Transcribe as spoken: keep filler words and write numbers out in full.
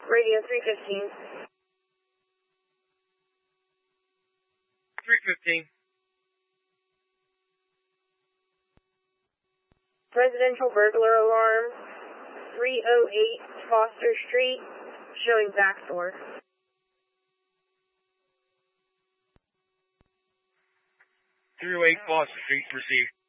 Radio three fifteen. three fifteen. Residential burglar alarm, three oh eight Foster Street, showing back door. three oh eight Foster Street, received.